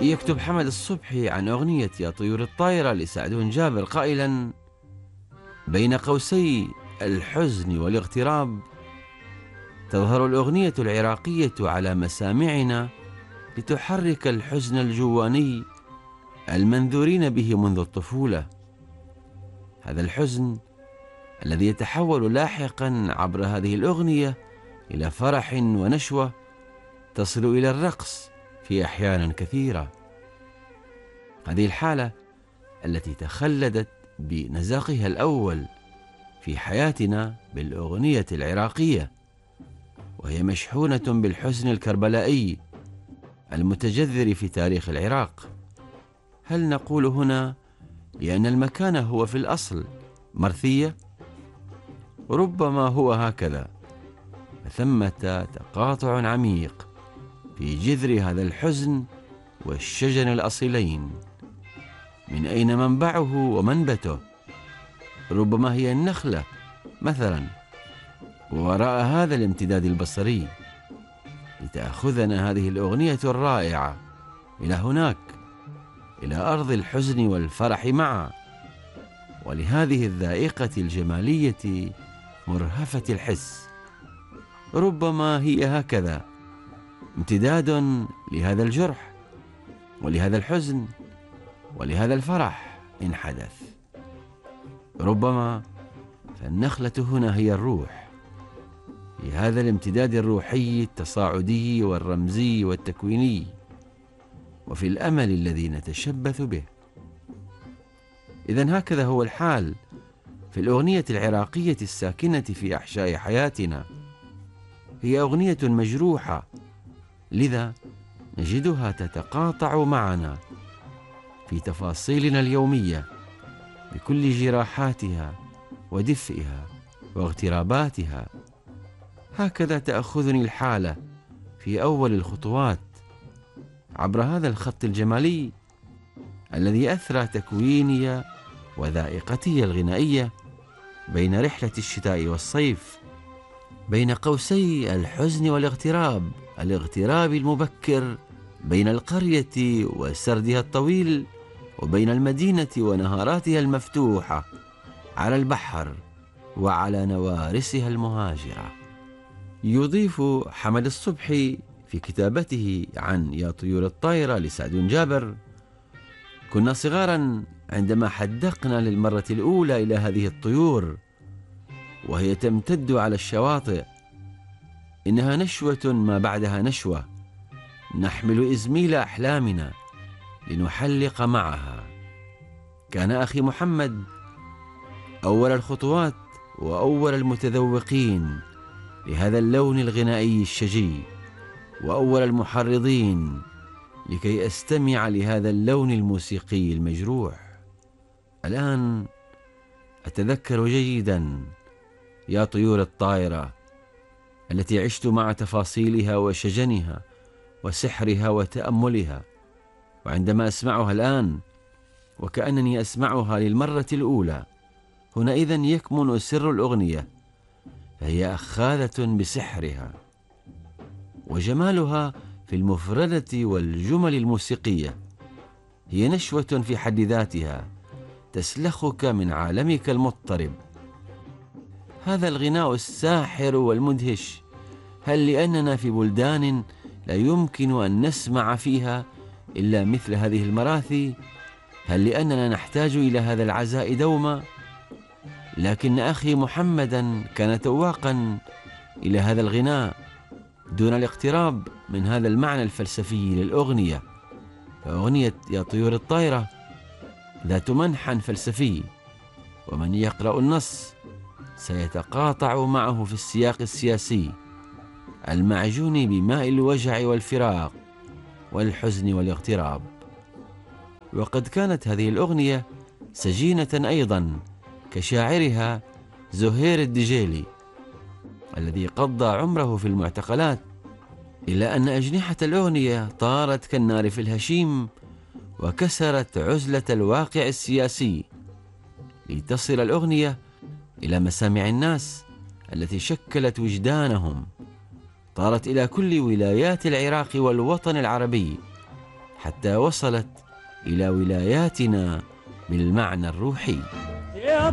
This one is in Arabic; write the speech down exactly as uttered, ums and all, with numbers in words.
يكتب حمد الصبحي عن أغنية يا طيور الطايرة لسعد بن جابر قائلا: بين قوسي الحزن والاغتراب تظهر الأغنية العراقية على مسامعنا لتحرك الحزن الجواني المنذورين به منذ الطفولة. هذا الحزن الذي يتحول لاحقا عبر هذه الأغنية إلى فرح ونشوة تصل إلى الرقص في أحيان كثيرة. هذه الحالة التي تخلدت بنزاقها الأول في حياتنا بالأغنية العراقية، وهي مشحونة بالحزن الكربلائي المتجذر في تاريخ العراق. هل نقول هنا لأن المكان هو في الأصل مرثية؟ ربما هو هكذا، فثمة تقاطع عميق في جذر هذا الحزن والشجن الأصيلين. من أين منبعه ومنبته؟ ربما هي النخلة مثلا، ووراء هذا الامتداد البصري لتأخذنا هذه الأغنية الرائعة إلى هناك، إلى أرض الحزن والفرح معا، ولهذه الذائقة الجمالية مرهفة الحس. ربما هي هكذا امتداد لهذا الجرح ولهذا الحزن ولهذا الفرح إن حدث. ربما فالنخلة هنا هي الروح، في هذا الامتداد الروحي التصاعدي والرمزي والتكويني، وفي الأمل الذي نتشبث به. إذن هكذا هو الحال في الأغنية العراقية الساكنة في أحشاء حياتنا. هي أغنية مجروحة، لذا نجدها تتقاطع معنا في تفاصيلنا اليومية بكل جراحاتها ودفئها واغتراباتها. هكذا تأخذني الحالة في أول الخطوات عبر هذا الخط الجمالي الذي أثرى تكويني وذائقتي الغنائية بين رحلة الشتاء والصيف، بين قوسي الحزن والاغتراب، الاغتراب المبكر بين القرية وسردها الطويل، وبين المدينة ونهاراتها المفتوحة على البحر وعلى نوارسها المهاجرة. يضيف حمد الصبحي في كتابته عن يا طيور الطايرة لسعد بن جابر: كنا صغارا عندما حدقنا للمرة الأولى إلى هذه الطيور وهي تمتد على الشواطئ، إنها نشوة ما بعدها نشوة، نحمل إزميل أحلامنا لنحلق معها. كان أخي محمد أول الخطوات وأول المتذوقين لهذا اللون الغنائي الشجي، وأول المحرضين لكي أستمع لهذا اللون الموسيقي المجروح. الآن أتذكر جيدا يا طيور الطائرة التي عشت مع تفاصيلها وشجنها وسحرها وتأملها، وعندما أسمعها الآن وكأنني أسمعها للمرة الأولى، هنا يكمن سر الأغنية، فهي أخاذة بسحرها وجمالها في المفردة والجمل الموسيقية. هي نشوة في حد ذاتها تسلخك من عالمك المضطرب. هذا الغناء الساحر والمدهش، هل لأننا في بلدان لا يمكن أن نسمع فيها إلا مثل هذه المراثي؟ هل لأننا نحتاج إلى هذا العزاء دوما؟ لكن أخي محمدا كان تواقا إلى هذا الغناء دون الاقتراب من هذا المعنى الفلسفي للأغنية. فأغنية يا طيور الطايرة ذات منحى فلسفي، ومن يقرأ النص سيتقاطع معه في السياق السياسي المعجون بماء الوجع والفراق والحزن والاغتراب. وقد كانت هذه الأغنية سجينة أيضا كشاعرها زهير الدجيلي الذي قضى عمره في المعتقلات، إلا أن أجنحة الأغنية طارت كالنار في الهشيم وكسرت عزلة الواقع السياسي لتصل الأغنية إلى مسامع الناس التي شكلت وجدانهم، طارت إلى كل ولايات العراق والوطن العربي، حتى وصلت إلى ولاياتنا بالمعنى الروحي. يا